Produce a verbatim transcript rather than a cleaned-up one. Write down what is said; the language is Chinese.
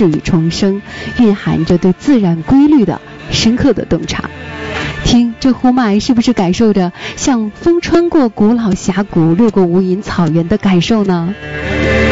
世与重生，蕴含着对自然规律的深刻的洞察。听这呼麦是不是感受着像风穿过古老峡谷，掠过无垠草原的感受呢？